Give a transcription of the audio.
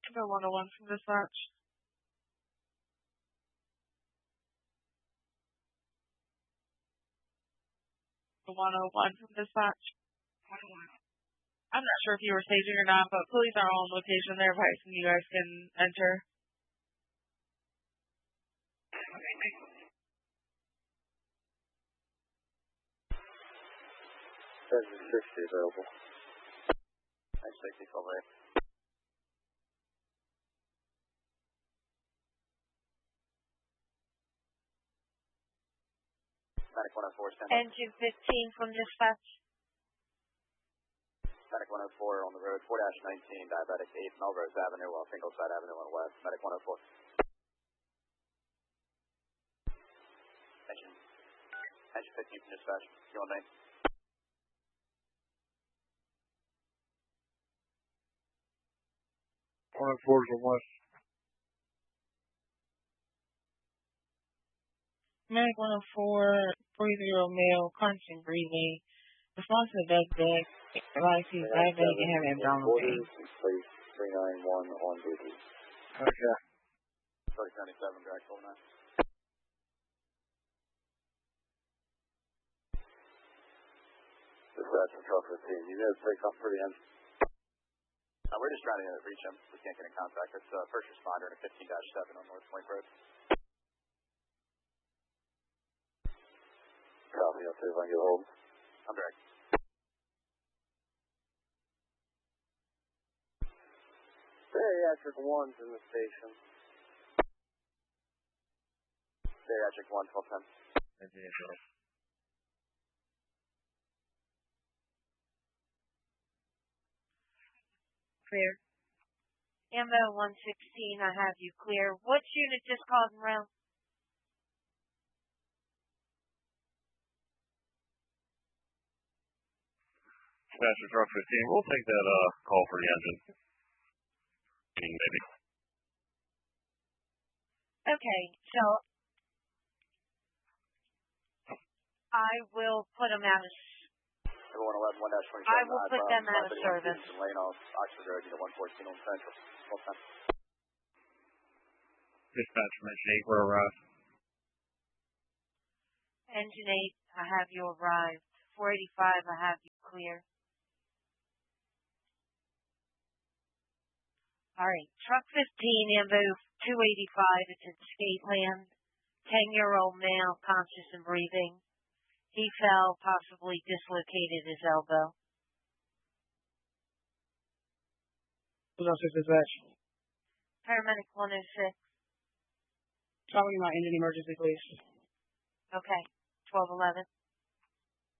The 101 from dispatch. The 101 from dispatch. 101. I'm not sure if you were staging or not, but police are all on location there, pricing you guys can enter. Okay, thanks. 760 available. 960 over there. Medic 104 stand up. Engine 15 from dispatch. Medic 104 on the road, 4-19, diabetic 8 Melrose Avenue, Fingleside Avenue on west. Medic 104. Engine 15 from dispatch. You on name? 104's on west. Medic 104, 40 male, constant breathing. Response to the bed bag. Advice he's diabetic and having abdominal pain. Place 391 on duty. Okay. 3077, drag 49. Dispatch from truck 15. You guys take off pretty end. We're just trying to reach him. We can't get in contact. It's first responder in a 15-7 on North Point Road. Copy, I'll see if I can get hold. I'm direct. Bariatric 1's in the station. Bariatric 1, 1210. Clear. Ambo 116, I have you clear. Which unit just causing round? Dispatcher truck 15. We'll take that call for the engine. Maybe. Okay, so I will put them out of. Everyone 11 1-27. I will put them out of service. Lane off Oxford Road, unit 114 on Central. Dispatch from Engine 8, we're arrived. Engine 8, I have you arrived. 485, I have you clear. All right, truck 15, Ambo 285, it's in Skateland. 10-year-old male, conscious and breathing. He fell, possibly dislocated his elbow. 106 dispatch. Paramedic 106. Tell me my engine emergency, please. Okay, 1211.